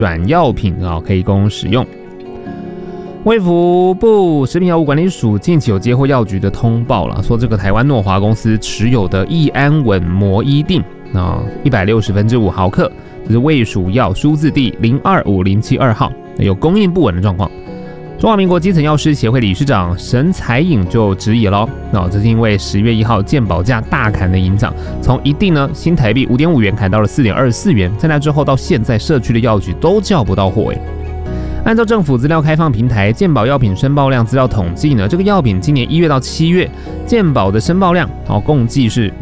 软药品可以供使用。卫福部食品药物管理署近期有接获药局的通报了，说这个台湾诺华公司持有的益安稳摩伊定160/5毫克，这是卫署药数字第025072号，有供应不稳的状况。中华民国基层药师协会理事长沈彩颖就质疑了，这是因为10月1号健保价大砍的影响，从一定呢新台币5.5元砍到了4.24元，在那之后到现在社区的药局都叫不到货。按照政府资料开放平台健保药品申报量资料统计呢，这个药品今年1月到7月健保的申报量共计是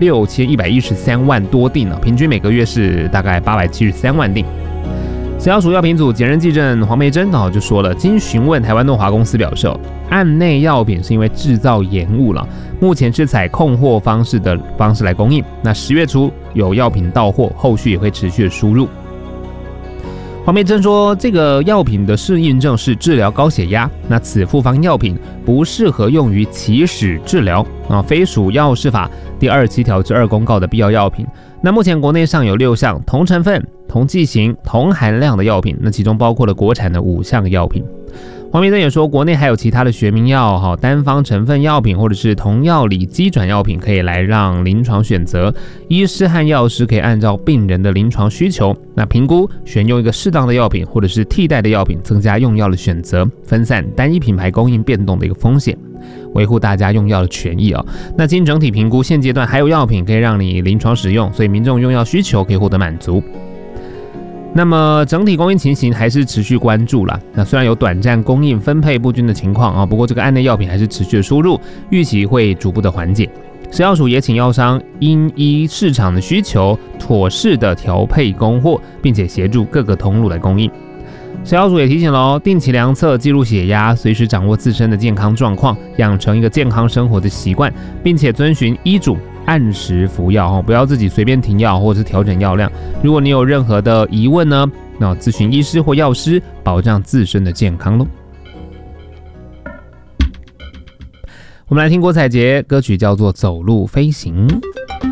6113万多锭，平均每个月是大概873万锭。食药署药品组检认技正黄梅珍就说了，经询问台湾诺华公司表示，案内药品是因为制造延误了，目前是采控货方式来供应。那10月初有药品到货，后续也会持续的输入。黄梅珍说，这个药品的适应症是治疗高血压，那此复方药品不适合用于起始治疗非属药事法第27条之2公告的必要药品。那目前国内上有6项同成分、同剂型、同含量的药品，那其中包括了国产的5项药品。黄梅珍也说，国内还有其他的学名药、单方成分药品或者是同药理机转药品，可以来让临床选择。医师和药师可以按照病人的临床需求，那评估选用一个适当的药品或者是替代的药品，增加用药的选择，分散单一品牌供应变动的一个风险，维护大家用药的权益那经整体评估，现阶段还有药品可以让你临床使用，所以民众用药需求可以获得满足。那么整体供应情形还是持续关注啦。那虽然有短暂供应分配不均的情况不过这个案内药品还是持续的输入，预期会逐步的缓解。食药署也请药商因依市场的需求，妥适的调配供货，并且协助各个通路来供应。食药署也提醒了定期量测、记录血压，随时掌握自身的健康状况，养成一个健康生活的习惯，并且遵循医嘱，按时服药不要自己随便停药或者是调整药量。如果你有任何的疑问呢，那咨询医师或药师，保障自身的健康咯。我们来听郭采洁，歌曲叫做《走路飞行》。